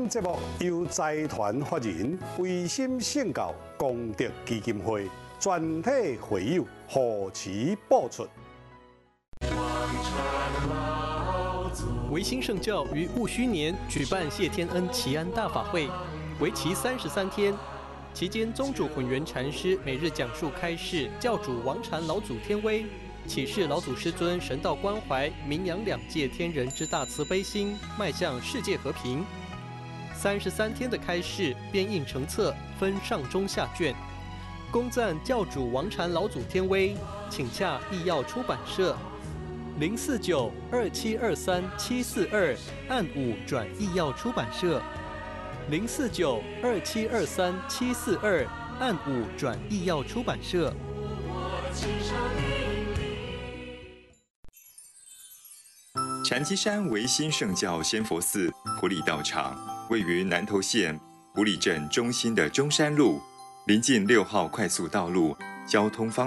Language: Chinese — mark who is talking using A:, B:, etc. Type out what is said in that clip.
A: 本节目由财团法人维新圣教功德基金会全体会友护持播出。
B: 维新圣教于戊戌年举办谢天恩祈安大法会，为期33天。期间，宗主混元禅师每日讲述开示教主王禅老祖天威，启示老祖师尊神道关怀，名扬两界天人之大慈悲心，迈向世界和平。33天的开示编印成册，分上中下卷，恭赞教主王禅老祖天威，请洽义耀出版社049-2723-742按5转义耀出版社。049-2723-742按5转义耀出版社。
C: 禅机山维新圣教仙佛寺埔里道场位于南投县埔里镇中心的中山路，临近6号快速道路，交通方